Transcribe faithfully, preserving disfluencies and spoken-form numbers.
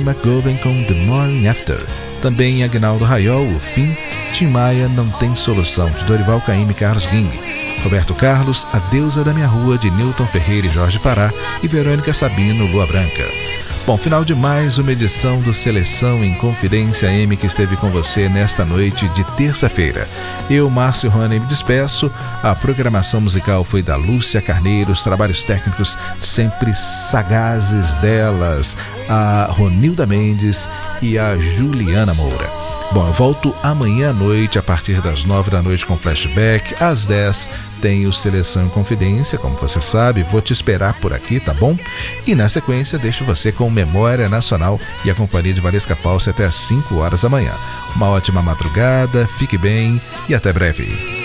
McGovern com The Morning After. Também Agnaldo Raiol, O Fim. Tim Maia, Não Tem Solução, de Dorival Caymmi e Carlos Guinle. Roberto Carlos, A Deusa da Minha Rua, de Newton Ferreira e Jorge Pará. E Verônica Sabino, Lua Branca. Bom, final de mais uma edição do Seleção em Confidência M, que esteve com você nesta noite de terça-feira. Eu, Márcio Rony, me despeço. A programação musical foi da Lúcia Carneiro, os trabalhos técnicos sempre sagazes delas, a Ronilda Mendes e a Juliana Moura. Bom, eu volto amanhã à noite, a partir das nove da noite com Flashback. Às dez tem o Seleção em Confidência, como você sabe. Vou te esperar por aqui, tá bom? E na sequência deixo você com Memória Nacional e a companhia de Valesca Falsa até às cinco horas da manhã. Uma ótima madrugada, fique bem e até breve.